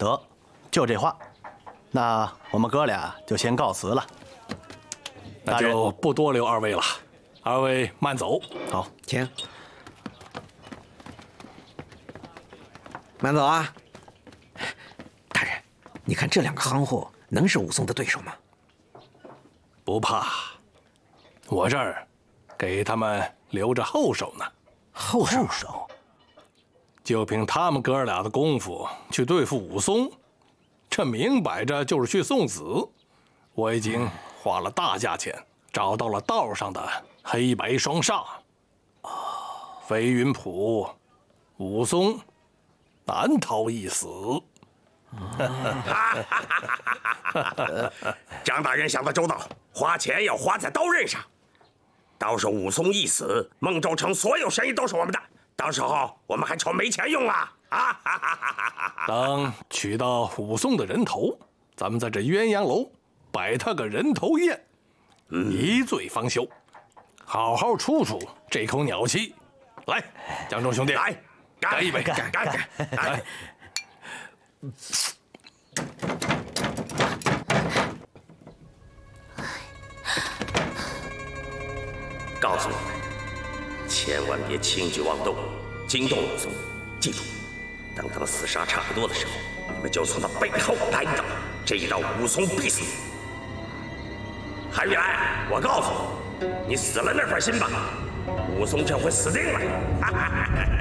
得，就这话。那我们哥俩就先告辞了。 那就不多留二位了，二位慢走。 好， 请。慢走啊！大人，你看这两个夯货能是武松的对手吗？ 不怕，我这儿给他们留着后手呢。 后手？ 就凭他们哥俩的功夫去对付武松，这明摆着就是去送死。我已经花了大价钱找到了道上的黑白双煞。飞云浦、武松难逃一死。 张大人想得周到，花钱要花在刀刃上。到时候武松一死，孟州城所有生意都是我们的，到时候我们还愁没钱用啊！ 等取到武松的人头，咱们在这鸳鸯楼摆他个人头宴，一醉方休，好好出出这口鸟气。来，江中兄弟， 来， 干一杯！ 干！ 来。 告诉你们，千万别轻举妄动，惊动武松。记住，等他们厮杀差不多的时候，你们就从他背后来一刀，这一刀武松必死。韩玉来，我告诉你，你死了那份心吧，武松这回死定了。